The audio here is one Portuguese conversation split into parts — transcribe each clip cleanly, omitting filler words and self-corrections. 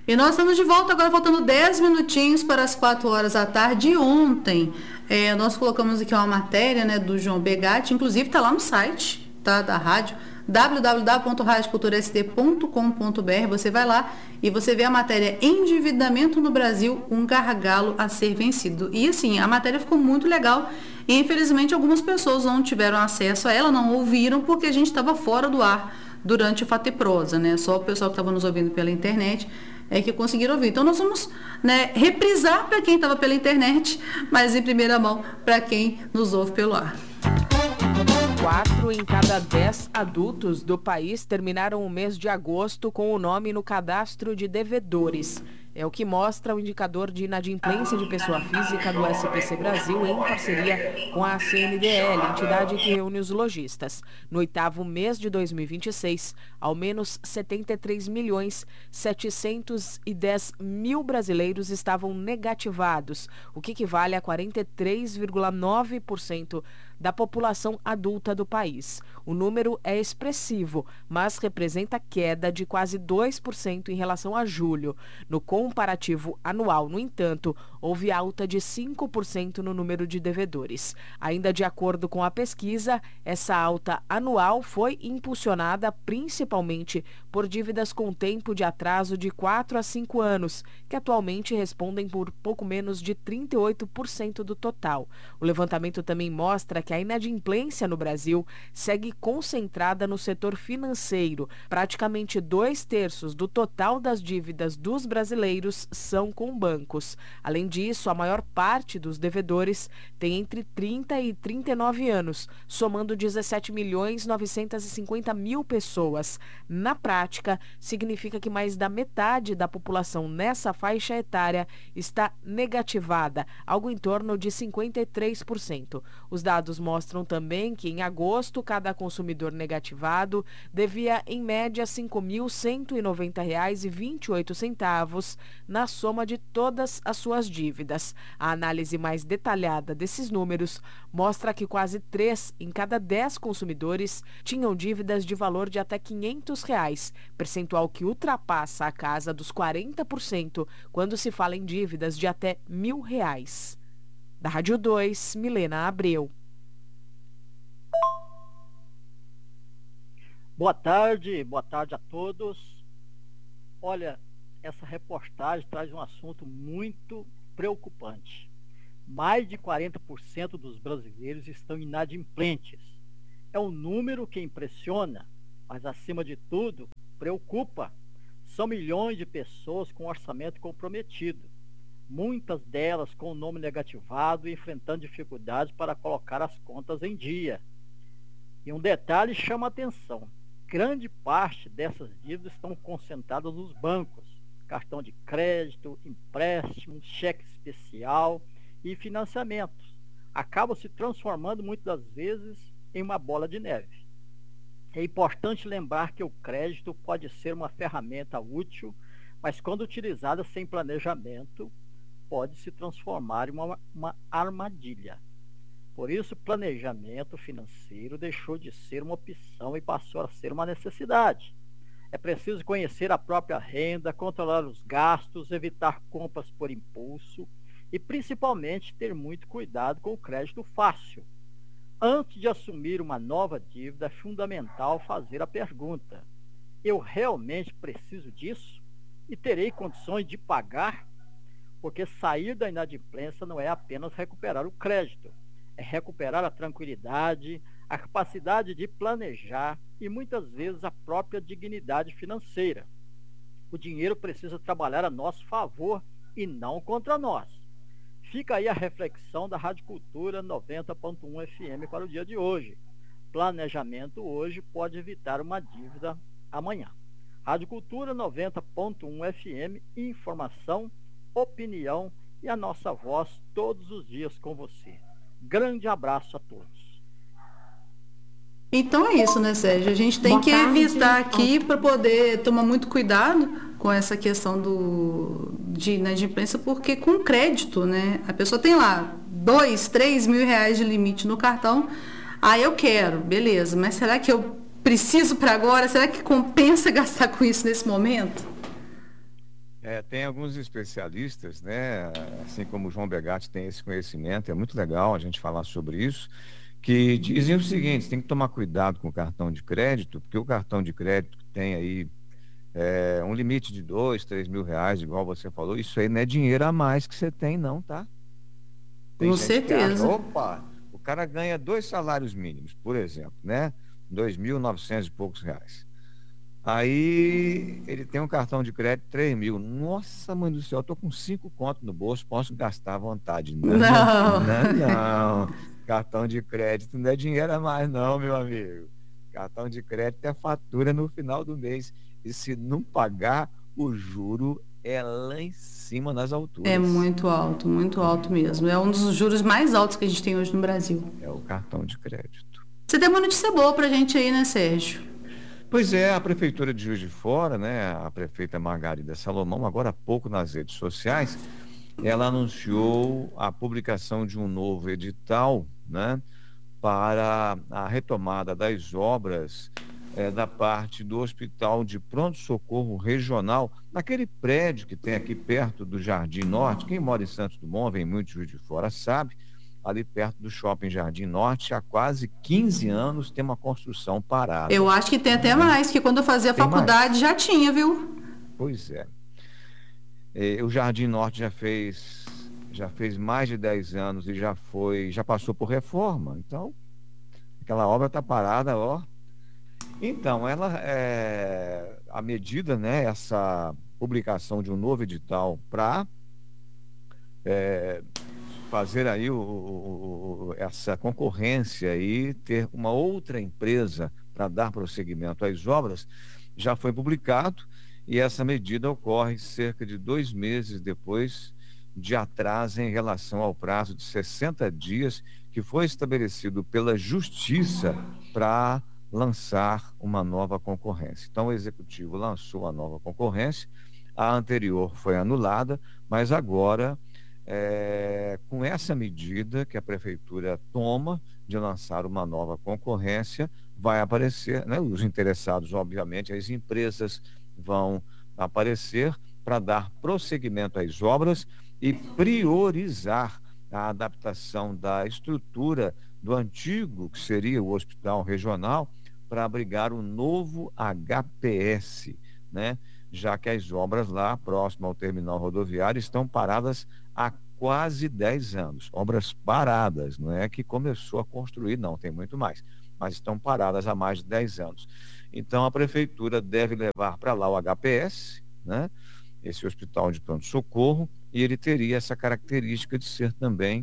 E nós estamos de volta agora, faltando 10 minutinhos para as 4 horas da tarde. E ontem, nós colocamos aqui uma matéria, né, do João Begatti, inclusive está lá no site, tá, da rádio, www.radioculturasd.com.br. Você vai lá e você vê a matéria Endividamento no Brasil, um gargalo a ser vencido. E assim, a matéria ficou muito legal e infelizmente algumas pessoas não tiveram acesso a ela, não ouviram, porque a gente estava fora do ar durante o Fate Prosa, né? Só o pessoal que estava nos ouvindo pela internet que conseguiram ouvir. Então nós vamos, né, reprisar para quem estava pela internet, mas em primeira mão para quem nos ouve pelo ar. 4 em cada 10 adultos do país terminaram o mês de agosto com o nome no cadastro de devedores. É o que mostra o indicador de inadimplência de pessoa física do SPC Brasil em parceria com a CNDL, entidade que reúne os lojistas. No 8º mês de 2026, ao menos 73.710.000 brasileiros estavam negativados, o que equivale a 43,9% da população adulta do país. O número é expressivo, mas representa queda de quase 2% em relação a julho. No comparativo anual, no entanto, houve alta de 5% no número de devedores. Ainda de acordo com a pesquisa, essa alta anual foi impulsionada principalmente por dívidas com tempo de atraso de 4 a 5 anos, que atualmente respondem por pouco menos de 38% do total. O levantamento também mostra que a inadimplência no Brasil segue concentrada no setor financeiro. Praticamente 2/3 do total das dívidas dos brasileiros são com bancos. Além disso, a maior parte dos devedores tem entre 30 e 39 anos, somando 17.950.000 pessoas. Na prática, significa que mais da metade da população nessa faixa etária está negativada, algo em torno de 53%. Os dados mostram também que em agosto cada consumidor negativado devia em média R$ 5.190,28 na soma de todas as suas dívidas. A análise mais detalhada desses números mostra que quase 3 em cada 10 consumidores tinham dívidas de valor de até R$ 500, percentual que ultrapassa a casa dos 40% quando se fala em dívidas de até R$ 1.000. Da Rádio 2, Milena Abreu. Boa tarde a todos. Olha, essa reportagem traz um assunto muito preocupante. Mais de 40% dos brasileiros estão inadimplentes. É um número que impressiona, mas acima de tudo, preocupa. São milhões de pessoas com orçamento comprometido. Muitas delas com o nome negativado e enfrentando dificuldades para colocar as contas em dia. E um detalhe chama a atenção. Grande parte dessas dívidas estão concentradas nos bancos. Cartão de crédito, empréstimo, cheque especial e financiamentos. Acabam se transformando muitas das vezes em uma bola de neve. É importante lembrar que o crédito pode ser uma ferramenta útil, mas quando utilizada sem planejamento, pode se transformar em uma armadilha. Por isso, o planejamento financeiro deixou de ser uma opção e passou a ser uma necessidade. É preciso conhecer a própria renda, controlar os gastos, evitar compras por impulso e, principalmente, ter muito cuidado com o crédito fácil. Antes de assumir uma nova dívida, é fundamental fazer a pergunta: eu realmente preciso disso? E terei condições de pagar? Porque sair da inadimplência não é apenas recuperar o crédito, é recuperar a tranquilidade, a capacidade de planejar e muitas vezes a própria dignidade financeira. O dinheiro precisa trabalhar a nosso favor e não contra nós. Fica aí a reflexão da Rádio Cultura 90.1 FM para o dia de hoje. Planejamento hoje pode evitar uma dívida amanhã. Rádio Cultura 90.1 FM, informação, opinião e a nossa voz todos os dias com você. Grande abraço a todos. Então é isso, né, Sérgio? A gente tem que evitar aqui para poder tomar muito cuidado com essa questão de inadimplência, porque com crédito, né, a pessoa tem lá 2, 3 mil reais de limite no cartão, eu quero, beleza, mas será que eu preciso para agora? Será que compensa gastar com isso nesse momento? Tem alguns especialistas, né, assim como o João Begatti tem esse conhecimento, é muito legal a gente falar sobre isso, que dizem o seguinte: tem que tomar cuidado com o cartão de crédito, porque o cartão de crédito que tem aí um limite de 2, 3 mil reais, igual você falou, isso aí não é dinheiro a mais que você tem, não, tá? Tem Com gente que acha, certeza. opa, o cara ganha 2 salários mínimos, por exemplo, né? 2.900 e poucos reais. Aí ele tem um cartão de crédito 3 mil. Nossa, mãe do céu, eu tô com 5 contos no bolso, posso gastar à vontade. Não, meu filho, Não. não, não. Cartão de crédito não é dinheiro a mais, não, meu amigo. Cartão de crédito é fatura no final do mês. E se não pagar, o juro é lá em cima nas É alturas. muito alto Muito mesmo. É alto. um dos juros mais altos que a gente tem hoje no Brasil. É o cartão de crédito. Você tem uma notícia boa pra gente aí, né, Sérgio? Pois é, a Prefeitura de Juiz de Fora, né, a prefeita Margarida Salomão, agora há pouco nas redes sociais, ela anunciou a publicação de um novo edital, né, para a retomada das obras da parte do Hospital de Pronto-Socorro Regional, naquele prédio que tem aqui perto do Jardim Norte. Quem mora em Santos Dumont, vem muito de Juiz de Fora, sabe, ali perto do Shopping Jardim Norte, há quase 15 anos tem uma construção Eu parada, acho que tem até né? mais, que quando eu fazia Tem faculdade mais. já tinha, viu? Pois é. O Jardim Norte já fez mais de 10 anos e já passou por reforma. Então, aquela obra está parada, ó. Então, a medida, né, essa publicação de um novo edital para fazer aí essa concorrência e ter uma outra empresa para dar prosseguimento às obras, já foi publicado, e essa medida ocorre cerca de 2 meses depois de atraso em relação ao prazo de 60 dias que foi estabelecido pela Justiça para lançar uma nova concorrência. Então, o Executivo lançou a nova concorrência, a anterior foi anulada, mas agora com essa medida que a prefeitura toma de lançar uma nova concorrência, vai aparecer, né, os interessados, obviamente, as empresas vão aparecer para dar prosseguimento às obras e priorizar a adaptação da estrutura do antigo, que seria o hospital regional, para abrigar o novo HPS, né? Já que as obras lá, próximo ao terminal rodoviário, estão paradas há quase 10 anos. Obras paradas, não é que começou a construir, não, tem muito mais, mas estão paradas há mais de 10 anos. Então, a prefeitura deve levar para lá o HPS, né? Esse hospital de pronto-socorro, e ele teria essa característica de ser também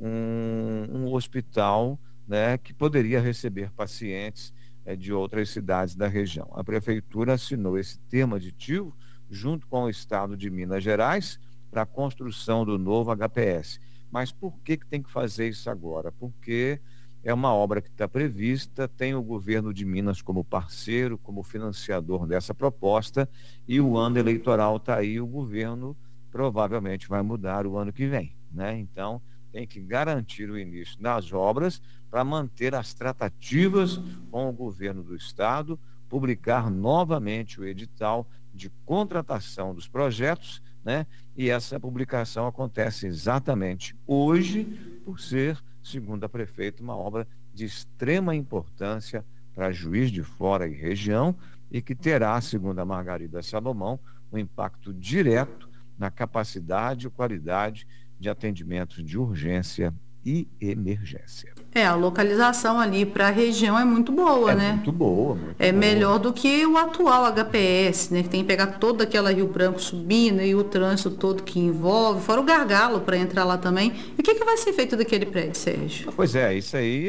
um hospital, né, que poderia receber pacientes de outras cidades da região. A prefeitura assinou esse termo aditivo junto com o estado de Minas Gerais para a construção do novo HPS. Mas por que tem que fazer isso agora? Porque é uma obra que está prevista, tem o governo de Minas como parceiro, como financiador dessa proposta, e o ano eleitoral está aí, o governo provavelmente vai mudar o ano que vem, né? Então, tem que garantir o início das obras para manter as tratativas com o governo do estado, publicar novamente o edital de contratação dos projetos, né? E essa publicação acontece exatamente hoje, por ser, segundo a prefeita, uma obra de extrema importância para Juiz de Fora e região, e que terá, segundo a Margarida Salomão, um impacto direto na capacidade e qualidade de atendimentos de urgência e emergência. A localização ali para a região é muito boa, É né? muito boa, muito É boa. melhor do que o atual HPS, né? Que tem que pegar toda aquela Rio Branco subindo e o trânsito todo que envolve, fora o gargalo para entrar lá também. E o que vai ser feito daquele prédio, Sérgio? Pois é, isso aí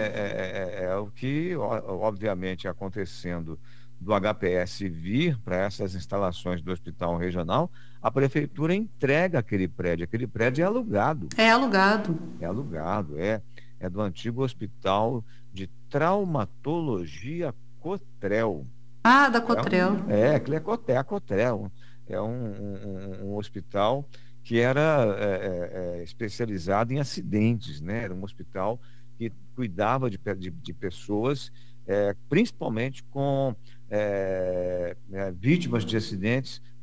é o que, obviamente, acontecendo do HPS vir para essas instalações do Hospital Regional, a prefeitura entrega aquele prédio É alugado. é alugado, é do antigo Hospital de Traumatologia Cotrel. Ah, da Cotrel. Aquele é a Cotrel, é um hospital que era especializado em acidentes, né? Era um hospital que cuidava de pessoas, principalmente com vítimas de acidentes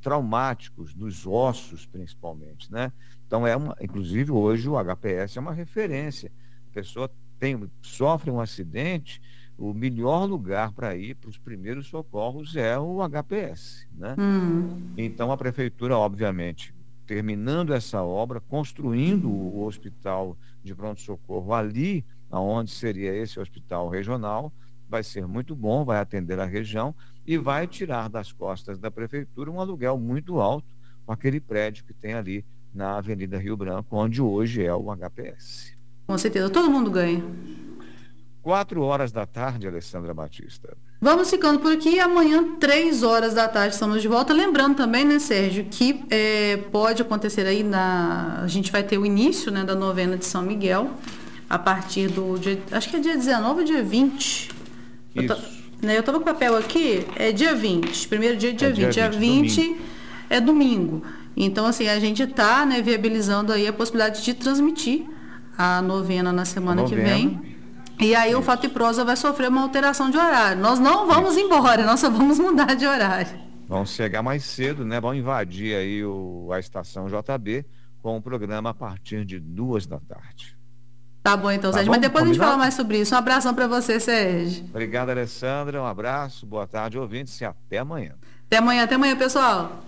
traumáticos, nos ossos principalmente, né? Então, inclusive hoje o HPS é uma referência. A pessoa sofre um acidente, o melhor lugar para ir para os primeiros socorros é o HPS, né? Então a prefeitura, obviamente, terminando essa obra, construindo o hospital de pronto-socorro ali, onde seria esse hospital regional, vai ser muito bom, vai atender a região e vai tirar das costas da prefeitura um aluguel muito alto com aquele prédio que tem ali na Avenida Rio Branco, onde hoje é o HPS. Com certeza, todo mundo ganha. 4 horas da tarde, Alessandra Batista. Vamos ficando por aqui. Amanhã, 3 horas da tarde, estamos de volta. Lembrando também, né, Sérgio, que pode acontecer aí a gente vai ter o início, né, da novena de São Miguel a partir do dia, acho que é dia 19 ou dia 20. Isso. Eu estava com o papel aqui, é dia 20. Primeiro dia, dia 20. Dia 20 domingo. É domingo. Então, assim, a gente está, né, viabilizando aí a possibilidade de transmitir a novena na semana que vem. E aí o Fato e Prosa vai sofrer uma alteração de horário. Nós não vamos embora, nós só vamos mudar de horário. Vamos chegar mais cedo, né? Vamos invadir aí a estação JB com o programa a partir de 2 da tarde. Tá bom então, Sérgio. Bom? Mas depois a gente Combinado? fala mais sobre isso. Um abração para você, Sérgio. Obrigado, Alessandra. Um abraço, boa tarde, ouvintes, e até amanhã. Até amanhã, pessoal.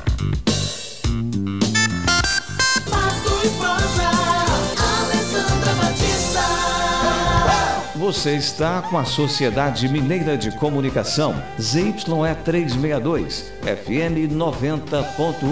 Você está com a Sociedade Mineira de Comunicação, ZYE 362, FM 90.1.